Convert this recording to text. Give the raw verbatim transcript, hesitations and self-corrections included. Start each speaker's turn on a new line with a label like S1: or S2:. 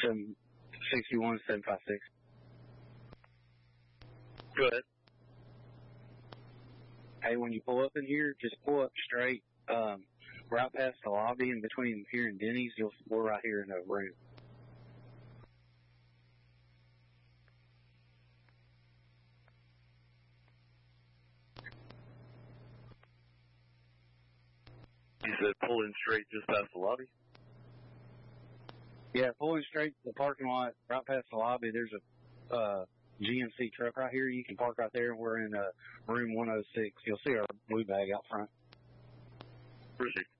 S1: Seven sixty-one seven five six.
S2: Go ahead.
S1: Hey, when you pull up in here, just pull up straight, um, right past the lobby, in between here and Denny's. You'll we're right here in the room.
S2: You said pulling straight just past the lobby?
S1: Yeah, pulling straight to the parking lot, right past the lobby. There's a uh, G M C truck right here. You can park right there. We're in uh, room one oh six. You'll see our blue bag out front.
S2: Appreciate it.